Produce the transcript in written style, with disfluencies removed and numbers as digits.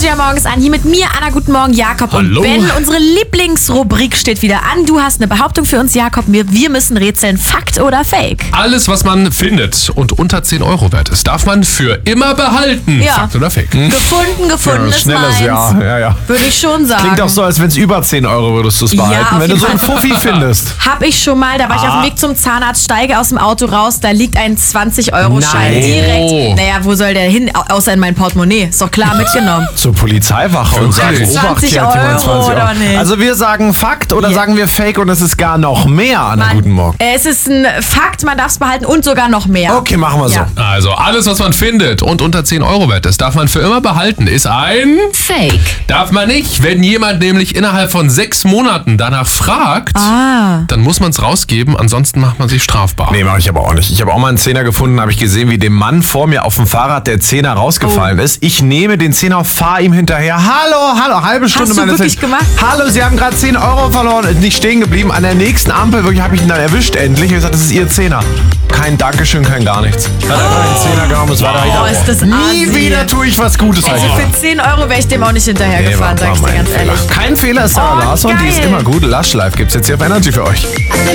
Energy morgens an. Hier mit mir, Anna, guten Morgen, Jakob Hallo. und Ben. Unsere Lieblingsrubrik steht wieder an. Du hast eine Behauptung für uns, Jakob. Wir müssen rätseln, Fakt oder Fake? Alles, was man findet und unter 10 Euro wert ist, darf man für immer behalten. Ja. Fakt oder Fake? Gefunden ist Schnelles meins. Ja. Würde ich schon sagen. Klingt auch so, als wenn es über 10 Euro würdest du es behalten, auf wenn du jeden so einen Fall. Fuffi findest. Hab ich schon mal, da war ich auf dem Weg zum Zahnarzt, steige aus dem Auto raus, da liegt ein 20-Euro-Schein Nein. direkt. Oh. Naja, wo soll der hin, außer in mein Portemonnaie? Ist doch klar mitgenommen. Zur Polizeiwache und sagen, Wirklich? Obacht, 20 hier hat jemand Euro 20 oder nicht? Also wir sagen Fakt oder Ja. sagen wir Fake und es ist gar noch mehr, Anna, guten Morgen. Es ist ein Fakt, man darf es behalten und sogar noch mehr. Okay, machen wir so. Ja. Also, alles, was man findet und unter 10 Euro wert ist, darf man für immer behalten. Ist ein... Fake. Darf man nicht. Wenn jemand nämlich innerhalb von 6 Monaten danach fragt, dann muss man es rausgeben, ansonsten macht man sich strafbar. Nee, mache ich aber auch nicht. Ich habe auch mal einen Zehner gefunden, habe ich gesehen, wie dem Mann vor mir auf dem Fahrrad der Zehner rausgefallen ist. Ich nehme den Zehner, fahre ihm hinterher. Hallo, halbe Stunde. Hast du wirklich gemacht? Hallo, Sie haben gerade 10 Euro verloren. Ist nicht stehen geblieben. An der nächsten Ampel wirklich habe ich ihn dann erwischt endlich. Ich habe gesagt, das ist Ihr Zehner. Kein Dankeschön, kein gar nichts. Hat einfach den Zehner genommen, es war da Oh, ist das Nie assi. wieder tue ich was Gutes. Also für 10 Euro wäre ich dem auch nicht hinterhergefahren, sag ich dir ganz ehrlich. Kein Fehler ist Sarah Oh, Larsson, die ist geil. immer gut. Lush Life gibt's jetzt hier auf Energy für euch.